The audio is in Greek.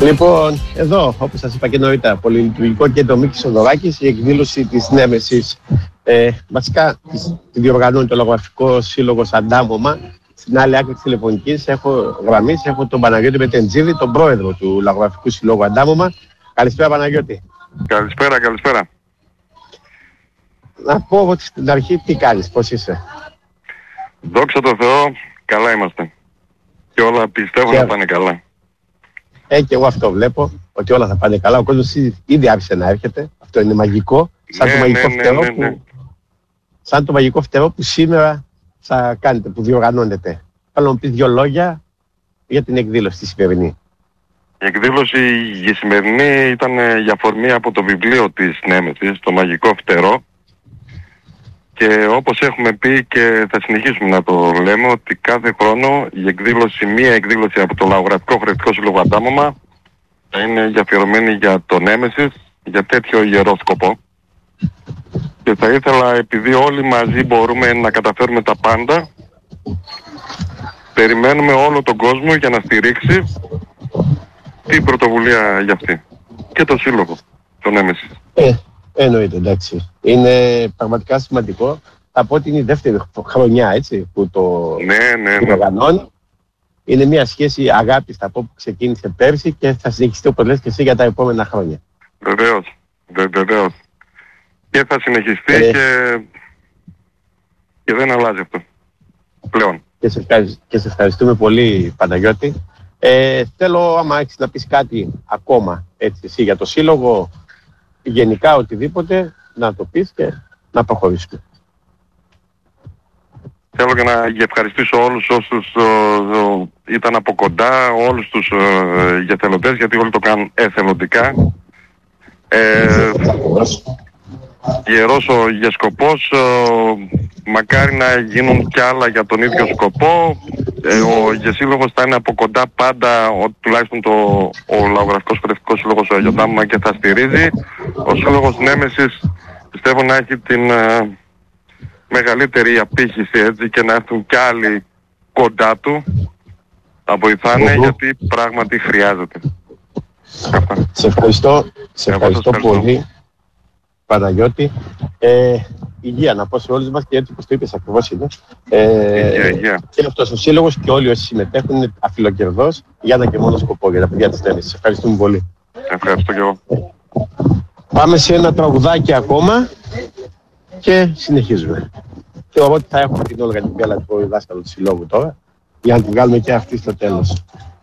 Λοιπόν, εδώ, όπως σας είπα και νωρίτερα, Πολυλειτουργικό Κέντρο Μίκης Θοδωράκης, η εκδήλωση της Νέμεσης. Βασικά, τη διοργανώνει το Λογογραφικό Σύλλογο Αντάμωμα. Στην άλλη άκρη της τηλεφωνικής έχω τον Παναγιώτη Μετεντζίδη, τον πρόεδρο του Λογογραφικού Συλλόγου Αντάμωμα. Καλησπέρα, Παναγιώτη. Καλησπέρα. Να πω ότι στην αρχή τι κάνεις, πώς είσαι? Δόξα τω Θεώ, καλά είμαστε. Και όλα πιστεύω να πάνε καλά. Και εγώ αυτό βλέπω, ότι όλα θα πάνε καλά. Ο κόσμος ήδη άρχισε να έρχεται. Αυτό είναι μαγικό. Σαν το μαγικό φτερό που σήμερα θα κάνετε, που διοργανώνετε. Θέλω να μου πεις 2 λόγια για την εκδήλωση τη σημερινή. Η εκδήλωση η σημερινή ήταν για αφορμή από το βιβλίο της Νέμεσης, το μαγικό φτερό. Και όπως έχουμε πει και θα συνεχίσουμε να το λέμε, ότι κάθε χρόνο μία εκδήλωση από το Λογογραφικό Χορευτικό Σύλλογο Αντάμωμα θα είναι αφιερωμένη για το Νέμεσης, για τέτοιο ιερό σκοπό. Και θα ήθελα, επειδή όλοι μαζί μπορούμε να καταφέρουμε τα πάντα, περιμένουμε όλο τον κόσμο για να στηρίξει την πρωτοβουλία για αυτή. Και το σύλλογο, το Νέμεσης. Εννοείται, εντάξει. Είναι πραγματικά σημαντικό. Θα πω ότι είναι η δεύτερη χρονιά, έτσι, που το οργανώνει. Είναι μια σχέση αγάπης, θα πω, που ξεκίνησε πέρσι και θα συνεχιστεί, όπως λες και εσύ, για τα επόμενα χρόνια. Βεβαίως. Και θα συνεχιστεί και δεν αλλάζει αυτό πλέον. Και σε ευχαριστούμε πολύ, Παναγιώτη. Θέλω, άμα έχεις να πεις κάτι ακόμα, έτσι, εσύ, για το σύλλογο, γενικά οτιδήποτε, να το πεις και να προχωρήσουμε. Θέλω και να ευχαριστήσω όλους όσους ήταν από κοντά, όλους τους γεθελοντές, γιατί όλοι το κάνουν εθελοντικά. Ιερός ο γεσκοπός, μακάρι να γίνουν κι άλλα για τον ίδιο σκοπό. Ο γεσύλλογος θα είναι από κοντά πάντα, τουλάχιστον ο Λογογραφικός Χορευτικός Σύλλογος ο Αγιοτάμωμα, και θα στηρίζει. Ο Σύλλογος Νέμεσης πιστεύω να έχει την μεγαλύτερη απήχηση, έτσι, και να έρθουν κι άλλοι κοντά του, να βοηθάνε, γιατί πράγματι χρειάζεται. Σε ευχαριστώ πολύ, Παναγιώτη. Υγεία να πω σε όλους μας, και έτσι όπως το είπες ακριβώς είναι. Υγεία. Και αυτός ο σύλλογος και όλοι όσοι συμμετέχουν είναι αφιλοκερδός για ένα και μόνο σκοπό, για τα παιδιά της Νέμεσης. Σε ευχαριστούμε πολύ. Ευχαριστώ και εγώ. Πάμε σε ένα τραγουδάκι ακόμα και συνεχίζουμε. Θεωρώ ότι θα έχουμε την Όλγα την Μπέλα, του δάσκαλου του συλλόγου τώρα, για να την βγάλουμε και αυτή στο τέλος.